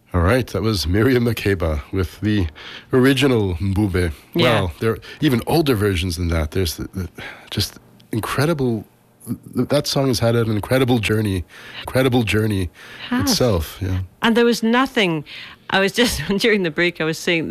All right, that was Miriam Makeba with the original Mbube. Yeah. Well, there are even older versions than that. There's just incredible. That song has had an incredible journey Has. itself. Yeah. And there was nothing. I was just, during the break, I was saying